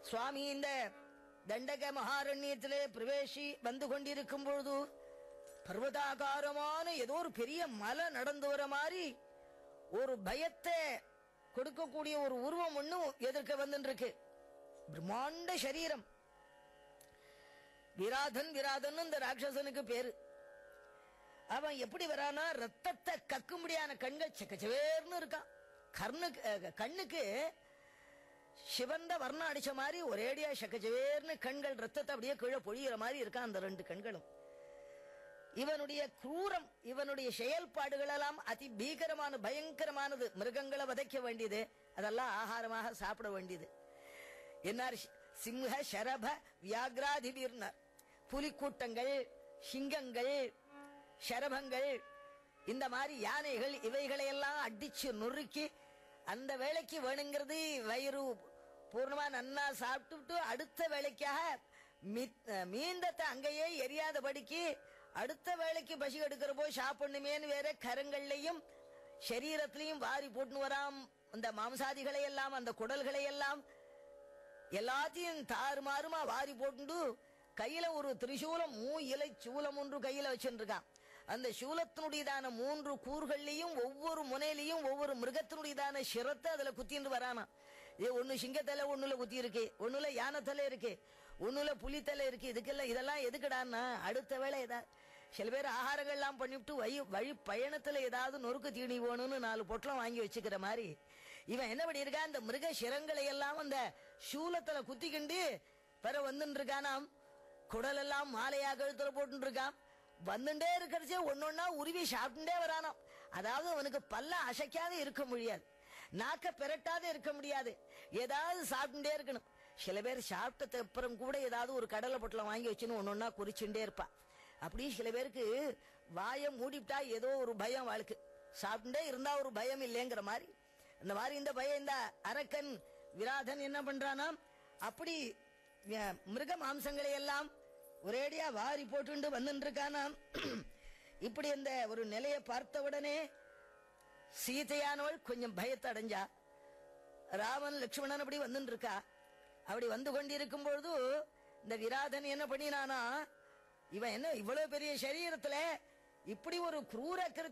சுவாமி இந்த தண்டக மகாரண்யத்திலே பிரவேசி வந்து கொண்டிருக்கும் பொழுது பர்வதாகாரமான ஏதோ ஒரு பெரிய மலை நடந்து வர மாதிரி ஒரு பயத்தை கொடுக்கக்கூடிய ஒரு உருவம் ஒண்ணும் எதிர்க்க வந்துருக்கு. பிரம்மாண்ட சரீரம். விராதன் விராதன் இந்த ராட்சசனுக்கு பேரு. அவன் எப்படி வரானா, ரத்தத்தை கக்கும்படியான கண்கள் செக்கச்சவேர்னு இருக்கான். கண்ணுக்கு சிவந்த வர்ணம் அடிச்ச மாதிரி ஒரேடியா செக்கச்சவேர்னு கண்கள் ரத்தத்தை அப்படியே கீழே பொழியிற மாதிரி இருக்கான் அந்த ரெண்டு கண்களும். இவனுடைய குரூரம், இவனுடைய செயல்பாடுகள் எல்லாம் அதி பீகரமான பயங்கரமானது. மிருகங்களை வதைக்க வேண்டியது, அதெல்லாம் ஆகாரமாக சாப்பிட வேண்டியது. என்னார் சிங்க சரப வியாகிராதிபீர்னார். புலிக்கூட்டங்கள், சிங்கங்கள், சரபங்கள், இந்த மாதிரி யானைகள் இவைகளையெல்லாம் அடிச்சு நொறுக்கி அந்த வேலைக்கு வேணுங்கிறது வயிறு பூர்ணமா நன்னா சாப்பிட்டு அடுத்த வேலைக்காக மீந்தத்தை அங்கேயே எரியாதபடிக்கு அடுத்த வேலைக்கு பசி எடுக்கிற போய் சாப்பிடணுமேனு வேற கரங்கள்லையும் சரீரத்திலையும் வாரி போட்டு வராம். அந்த மாம்சாதிகளை எல்லாம், அந்த குடல்களை எல்லாம் எல்லாத்தையும் தாறுமாறுமா வாரி போட்டு கையில ஒரு திரிசூலம், இலை சூலம் ஒன்று கையில வச்சுருக்கான். அந்த சூலத்தினுடையதான 3 கூறுகள்லையும் ஒவ்வொரு முனையிலையும் ஒவ்வொரு மிருகத்தினுடையதான சிரத்தை அதுல குத்தின்னு வரானா. ஒண்ணு சிங்கத்தலை ஒண்ணுல குத்தி இருக்கு, ஒண்ணுல யானத்தலை இருக்கு, ஒண்ணுல புலித்தலை இருக்கு. இதெல்லாம் எதுக்குடான்னா அடுத்த வேளை ஏதாவது சில பேர் ஆகாரங்கள் எல்லாம் பண்ணிவிட்டு வழி பயணத்துல ஏதாவது நொறுக்கு தீனி வேணும்னு 4 பொட்டலம் வாங்கி வச்சுக்கிற மாதிரி இவன் என்ன பண்ணிருக்கான், இந்த மிருக சிரங்களை எல்லாம் அந்த சூலத்துல குத்திக்கிண்டு பிற வந்துட்டு இருக்கானாம். குடல் எல்லாம் மாலையா கழுத்துல போட்டு இருக்கான். வந்துட்டே இருக்கிறச்சே ஒன்னொன்னா உருவி சாப்பிட்டுட்டே வரானாம். அதாவது அவனுக்கு பல்ல அசைக்காத இருக்க முடியாது, நாக்க பெரட்டாத இருக்க முடியாது, ஏதாவது சாப்பிட்டுட்டே இருக்கணும். சில பேர் சாப்பிட்டது அப்புறம் கூட ஏதாவது ஒரு கடலை பொட்டலம் வாங்கி வச்சுன்னு ஒன்னொன்னா குறிச்சுட்டே இருப்பான். அப்படி சில பேருக்கு வாயை மூடிவிட்டா ஏதோ ஒரு பயம் வாழ்க்கை, சாப்பிட்டுட்டே இருந்தா ஒரு பயம் இல்லைங்கிற மாதிரி. அந்த மாதிரி இந்த பயம் இந்த அரக்கன் விராதன் என்ன பண்றானா, அப்படி மிருக மாம்சங்களை எல்லாம் ஒரேடியா வாரி போட்டு வந்துட்டு இருக்கானா. இப்படி இந்த ஒரு நிலையை பார்த்தவுடனே சீதையானவள் கொஞ்சம் பயத்தை அடைஞ்சா. ராமன் லட்சுமணன் அப்படி வந்துட்டு இருக்கா. அப்படி வந்து கொண்டிருக்கும் பொழுது இந்த விராதன் என்ன பண்ணினானா, இவன் என்ன இவ்வளவு பெரிய சரீரத்துல இப்படி ஒரு குரூர